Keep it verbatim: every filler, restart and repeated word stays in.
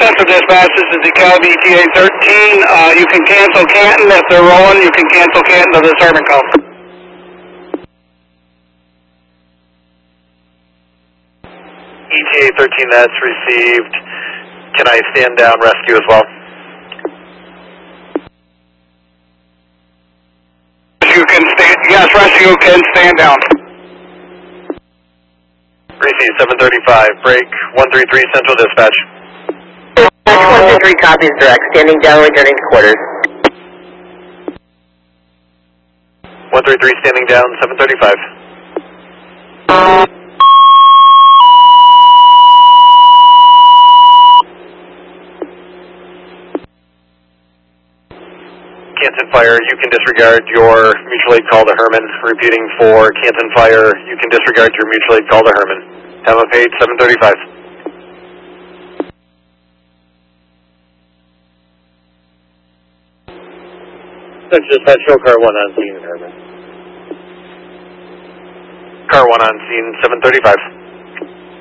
Central Dispatch, this is DeKalb E T A thirteen. Uh, you can cancel Canton if they're rolling. You can cancel Canton to the serving call. E T A thirteen, that's received. Can I stand down rescue as well? You can stand, yes, rescue can stand down. Receive seven thirty-five, break one three three Central Dispatch. one two three copies direct, standing down, returning to quarters. one three three standing down, seven thirty-five. Canton Fire, you can disregard your mutual aid call to Herman. Repeating for Canton Fire, you can disregard your mutual aid call to Herman. Have a page seven thirty-five. Central Dispatch, show car one on scene, Herman. Car one on scene, seven thirty-five.